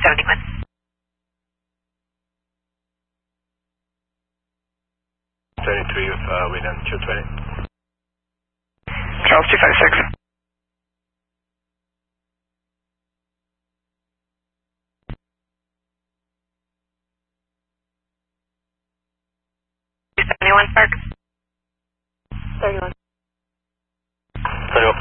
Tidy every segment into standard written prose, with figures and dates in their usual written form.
71. With wind on 220. Charles 256. Spark. 31. 31.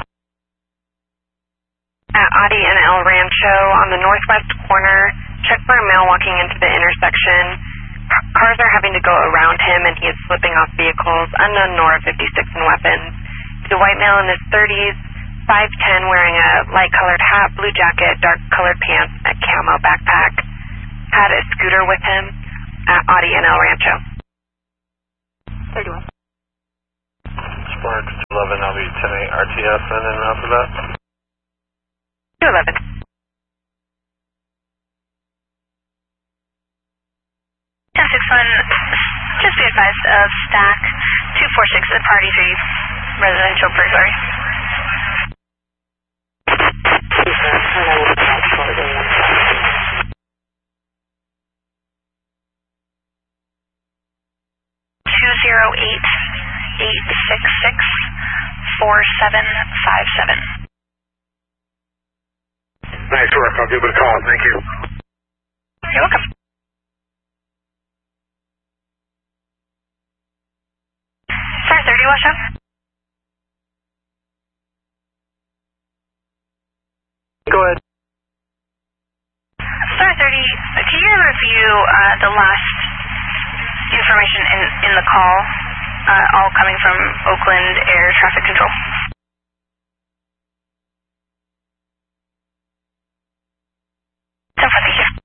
At Audi and El Rancho on the northwest corner, check for a male walking into the intersection. Cars are having to go around him and he is slipping off vehicles. Unknown Nora 56 and weapons. He's a white male in his 30s, 5'10", wearing a light colored hat, blue jacket, dark colored pants, a camo backpack. Had a scooter with him at Audi and El Rancho. 31. Spark 11, I'll be 10-8 RTS in and out of that. 211. Just be advised of stack 246 at Party 3 residential burglary. Nice work. I'll give it a call. Thank you. You're welcome. Star 30, what's up? Go ahead. Star 30, can you review the last information in the call, all coming from Oakland Air Traffic Control?